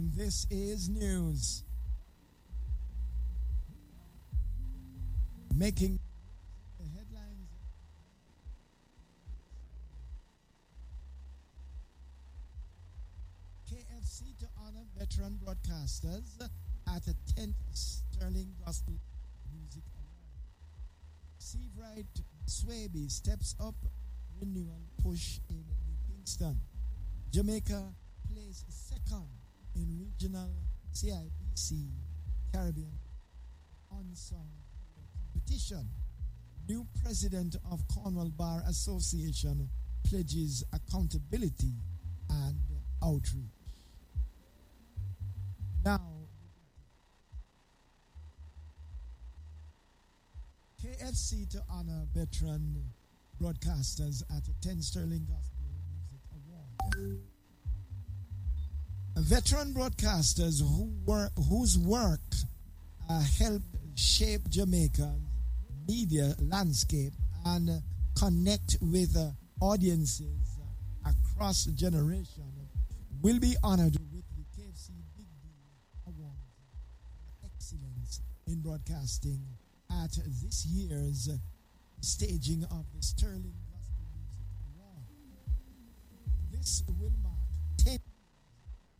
and this is news. Making the headlines. KFC to honor veteran broadcasters at the 10th Sterling Gospel Music Award. Seabright Swaby steps up renewal push in New Kingston. Jamaica plays second in regional CIBC Caribbean unsung competition. New president of Cornwall Bar Association pledges accountability and outreach. Now, KFC to honor veteran broadcasters at the 10 Sterling Gospel Music Award. Veteran broadcasters whose work helped shape Jamaica's media landscape and connect with audiences across generations will be honored with the KFC Big D Award for excellence in broadcasting at this year's staging of the Sterling Gospel Music Award. This will mark